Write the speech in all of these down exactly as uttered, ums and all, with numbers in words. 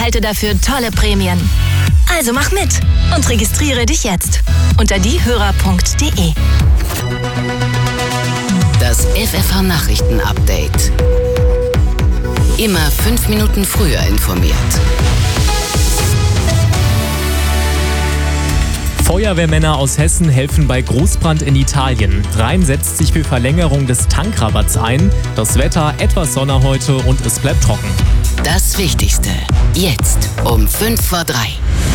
erhalte dafür tolle Prämien. Also mach mit und registriere dich jetzt unter diehörer punkt de. Das F F H-Nachrichten-Update. Immer fünf Minuten früher informiert. Feuerwehrmänner aus Hessen helfen bei Großbrand in Italien. Rhein setzt sich für Verlängerung des Tankrabatts ein. Das Wetter etwas Sonne heute und es bleibt trocken. Das Wichtigste jetzt um fünf vor drei.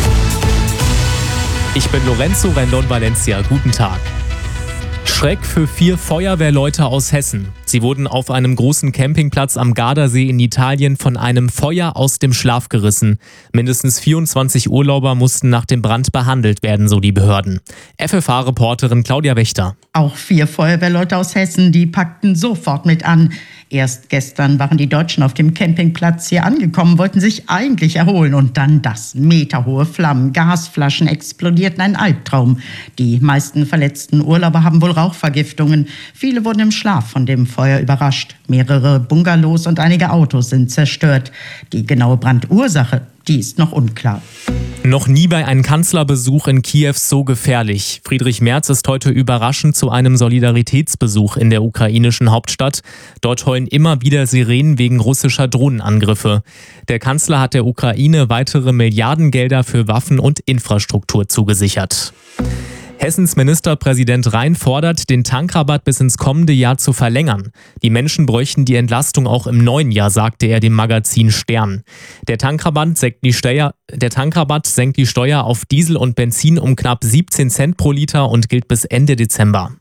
Ich bin Lorenzo Rendon Valencia. Guten Tag. Schreck für vier Feuerwehrleute aus Hessen. Sie wurden auf einem großen Campingplatz am Gardasee in Italien von einem Feuer aus dem Schlaf gerissen. Mindestens vierundzwanzig Urlauber mussten nach dem Brand behandelt werden, so die Behörden. F F H-Reporterin Claudia Wächter. Auch vier Feuerwehrleute aus Hessen, die packten sofort mit an. Erst gestern waren die Deutschen auf dem Campingplatz hier angekommen, wollten sich eigentlich erholen und dann das. Meterhohe Flammen, Gasflaschen explodierten, ein Albtraum. Die meisten verletzten Urlauber haben wohl Rauchvergiftungen. Viele wurden im Schlaf von dem Feuer überrascht. Mehrere Bungalows und einige Autos sind zerstört. Die genaue Brandursache, die ist noch unklar. Noch nie war ein Kanzlerbesuch in Kiew so gefährlich. Friedrich Merz ist heute überraschend zu einem Solidaritätsbesuch in der ukrainischen Hauptstadt. Dort heulen immer wieder Sirenen wegen russischer Drohnenangriffe. Der Kanzler hat der Ukraine weitere Milliardengelder für Waffen und Infrastruktur zugesichert. Hessens Ministerpräsident Rhein fordert, den Tankrabatt bis ins kommende Jahr zu verlängern. Die Menschen bräuchten die Entlastung auch im neuen Jahr, sagte er dem Magazin Stern. Der Tankrabatt senkt die Steuer, der Tankrabatt senkt die Steuer auf Diesel und Benzin um knapp siebzehn Cent pro Liter und gilt bis Ende Dezember.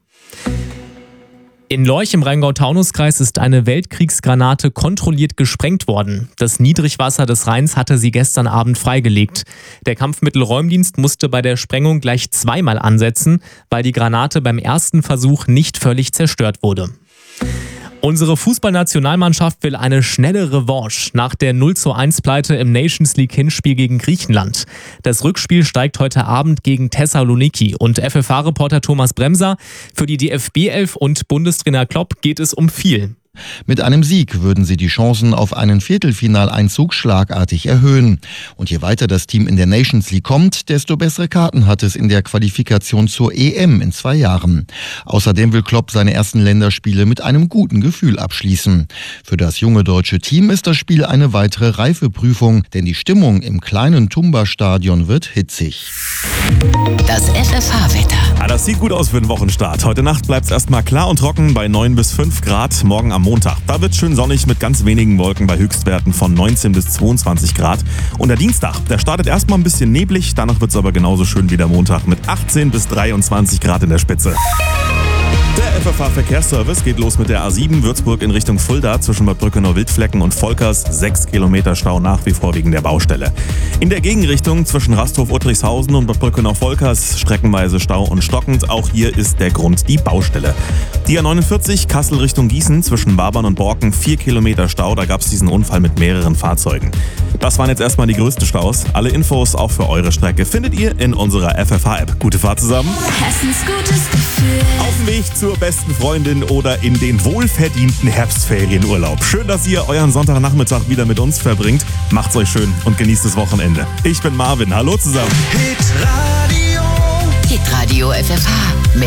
In Lorch im Rheingau-Taunus-Kreis ist eine Weltkriegsgranate kontrolliert gesprengt worden. Das Niedrigwasser des Rheins hatte sie gestern Abend freigelegt. Der Kampfmittelräumdienst musste bei der Sprengung gleich zweimal ansetzen, weil die Granate beim ersten Versuch nicht völlig zerstört wurde. Unsere Fußballnationalmannschaft will eine schnelle Revanche nach der null zu eins Pleite im Nations League Hinspiel gegen Griechenland. Das Rückspiel steigt heute Abend gegen Thessaloniki und F F H-Reporter Thomas Bremser. Für die D F B elf und Bundestrainer Klopp geht es um viel. Mit einem Sieg würden sie die Chancen auf einen Viertelfinaleinzug schlagartig erhöhen. Und je weiter das Team in der Nations League kommt, desto bessere Karten hat es in der Qualifikation zur E M in zwei Jahren. Außerdem will Klopp seine ersten Länderspiele mit einem guten Gefühl abschließen. Für das junge deutsche Team ist das Spiel eine weitere Reifeprüfung, denn die Stimmung im kleinen Tumba-Stadion wird hitzig. Das F F H-Wetter. Ja, das sieht gut aus für den Wochenstart. Heute Nacht bleibt es erstmal klar und trocken bei neun bis fünf Grad. Morgen am Montag. Da wird es schön sonnig mit ganz wenigen Wolken bei Höchstwerten von neunzehn bis zweiundzwanzig Grad. Und der Dienstag, der startet erstmal ein bisschen neblig, danach wird es aber genauso schön wie der Montag mit achtzehn bis dreiundzwanzig Grad in der Spitze. Der F F H-Verkehrsservice geht los mit der A sieben Würzburg in Richtung Fulda zwischen Bad Brückenau-Wildflecken und Volkers. Sechs Kilometer Stau nach wie vor wegen der Baustelle. In der Gegenrichtung zwischen Rasthof-Uttrichshausen und Bad Brückenau-Volkers streckenweise Stau und stockend. Auch hier ist der Grund die Baustelle. Die A neunundvierzig Kassel Richtung Gießen zwischen Barbern und Borken. Vier Kilometer Stau, da gab es diesen Unfall mit mehreren Fahrzeugen. Das waren jetzt erstmal die größten Staus. Alle Infos auch für eure Strecke findet ihr in unserer F F H-App. Gute Fahrt zusammen. Hessens gutes Gefühl. Auf dem Weg zur besten Freundin oder in den wohlverdienten Herbstferienurlaub. Schön, dass ihr euren Sonntagnachmittag wieder mit uns verbringt. Macht's euch schön und genießt das Wochenende. Ich bin Marvin. Hallo zusammen. Hitradio F F H mit